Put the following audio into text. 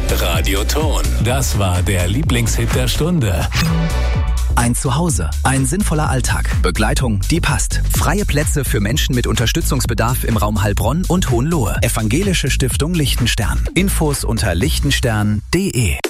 Radioton. Das war der Lieblingshit der Stunde. Ein Zuhause, ein sinnvoller Alltag, Begleitung, die passt. Freie Plätze für Menschen mit Unterstützungsbedarf im Raum Heilbronn und Hohenlohe. Evangelische Stiftung Lichtenstern. Infos unter lichtenstern.de.